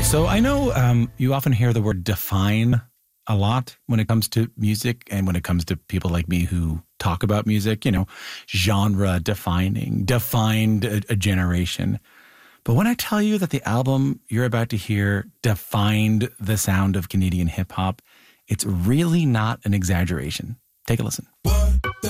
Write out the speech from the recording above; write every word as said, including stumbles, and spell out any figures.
So I know um, you often hear the word define a lot when it comes to music and when it comes to people like me who talk about music, you know, genre defining, defined a, a generation. But when I tell you that the album you're about to hear defined the sound of Canadian hip hop, it's really not an exaggeration. Take a listen. Whoa.